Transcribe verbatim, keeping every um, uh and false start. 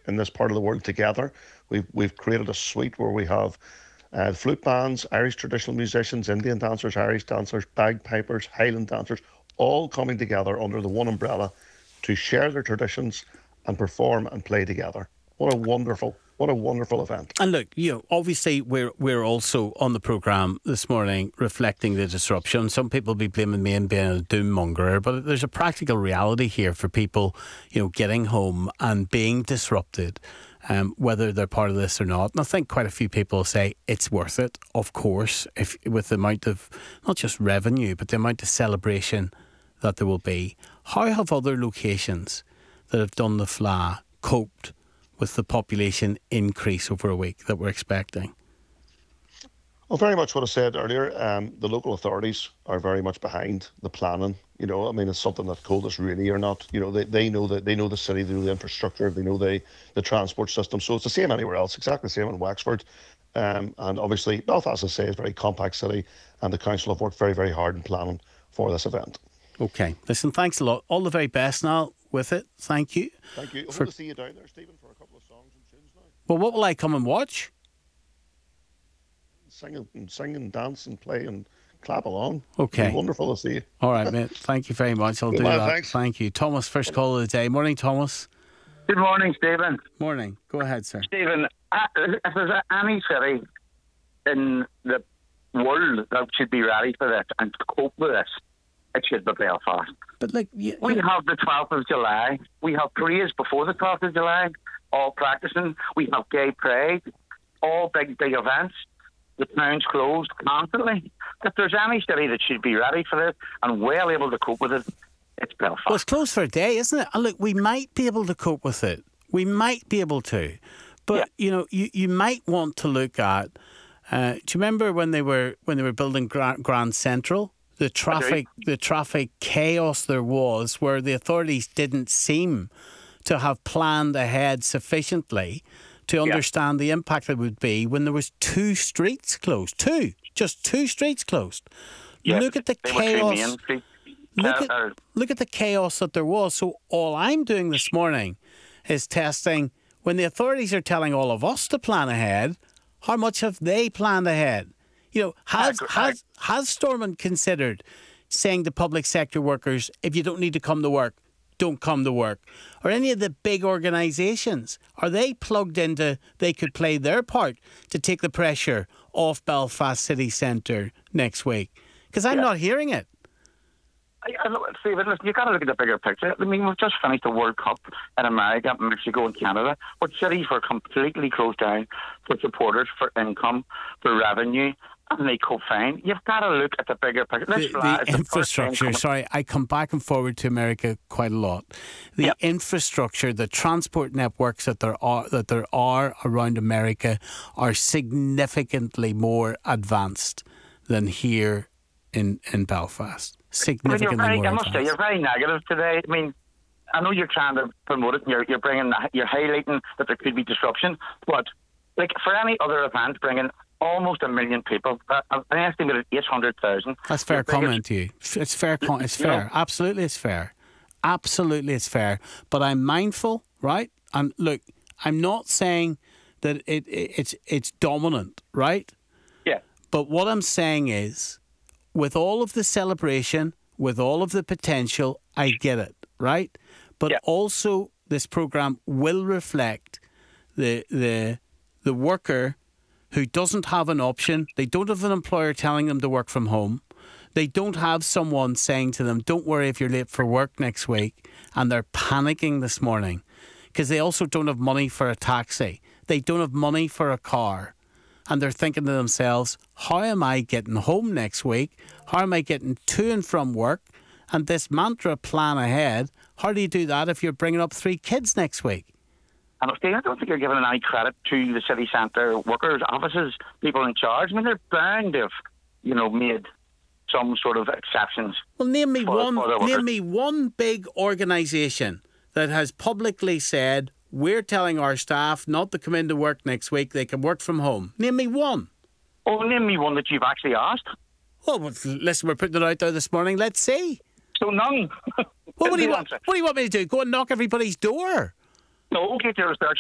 in this part of the world together. We've we've created a suite where we have uh, flute bands, Irish traditional musicians, Indian dancers, Irish dancers, bagpipers, Highland dancers, all coming together under the one umbrella to share their traditions and perform and play together. What a wonderful, what a wonderful event. And look, you know, obviously we're we're also on the programme this morning reflecting the disruption. Some people be blaming me and being a doom mongerer, but there's a practical reality here for people, you know, getting home and being disrupted, um, whether they're part of this or not. And I think quite a few people say it's worth it, of course, if with the amount of not just revenue, but the amount of celebration that there will be. How have other locations that have done the F L A coped with the population increase over a week that we're expecting? Well, very much what I said earlier. Um, the local authorities are very much behind the planning. You know, I mean, it's something that Coldus really are not. You know, they, they know that they know the city, they know the infrastructure, they know the the transport system. So it's the same anywhere else, exactly the same in Wexford. Um, and obviously, Belfast, as I say, is a very compact city, and the council have worked very, very hard in planning for this event. Okay, listen, thanks a lot. All the very best now with it. Thank you. Thank you. I for... hope to see you down there, Stephen, for a couple of songs and tunes now. Well, what will I come and watch? Sing and sing and dance and play and clap along. Okay. It'll be wonderful to see you. All right, mate. Thank you very much. I'll Good do man, that. thanks. Thank you. Thomas, first call of the day. Morning, Thomas. Good morning, Stephen. Morning. Go ahead, sir. Stephen, uh, if there's any city in the world that should be ready for this and cope with this, it should be Belfast. But like, you, we have the twelfth of July. We have parades before the twelfth of July, all practicing. We have gay pride, all big, big events. The town's closed constantly. If there's any city that should be ready for this and well able to cope with it, it's Belfast. Well, it's closed for a day, isn't it? And look, we might be able to cope with it. We might be able to. But, yeah. you know, you, you might want to look at, uh, do you remember when they were when they were building Grand, Grand Central? The traffic, the traffic chaos there was, where the authorities didn't seem to have planned ahead sufficiently to understand yeah. the impact it would be when there was two streets closed. Two, just two streets closed. Yes, look at the chaos. Look at, look at the chaos that there was. So all I'm doing this morning is testing when the authorities are telling all of us to plan ahead. How much have they planned ahead? You know, has has has Stormont considered saying to public sector workers, if you don't need to come to work, don't come to work? Or any of the big organisations, are they plugged into, they could play their part to take the pressure off Belfast city centre next week? Because I'm yeah. not hearing it. I, I, Stephen, listen, you've got to look at the bigger picture. I mean, we've just finished the World Cup in America, Mexico and Canada, where cities were completely closed down for supporters, for income, for revenue, and they cope fine. You've got to look at the bigger picture. The, the, the infrastructure, sorry, I come back and forward to America quite a lot. The yep. infrastructure, the transport networks that there are that there are around America are significantly more advanced than here in, in Belfast. Significantly very, more I must advanced. say, you're very negative today. I mean, I know you're trying to promote it and you're, you're bringing, you're highlighting that there could be disruption, but like for any other event, bringing almost a million people, uh, an estimated eight hundred thousand. That's fair comment to you. It's fair. Con- it's fair. know? Absolutely, it's fair. Absolutely, it's fair. But I'm mindful, right? And look, I'm not saying that it, it it's it's dominant, right? Yeah. But what I'm saying is, with all of the celebration, with all of the potential, I get it, right? But yeah. also, this programme will reflect the the the worker who doesn't have an option. They don't have an employer telling them to work from home. They don't have someone saying to them, don't worry if you're late for work next week. And they're panicking this morning because they also don't have money for a taxi. They don't have money for a car. And they're thinking to themselves, how am I getting home next week? How am I getting to and from work? And this mantra, plan ahead, how do you do that if you're bringing up three kids next week? And Steve, I don't think you're giving any credit to the city centre workers, offices, people in charge. I mean, they're bound to have, you know, made some sort of exceptions. Well, name me for, one. For name me one big organisation that has publicly said we're telling our staff not to come into work next week. They can work from home. Name me one. Oh, name me one that you've actually asked. Oh, well, listen, we're putting it out there this morning. Let's see. So none. Well, what do you want? What do you want me to do? Go and knock everybody's door? No, get your research.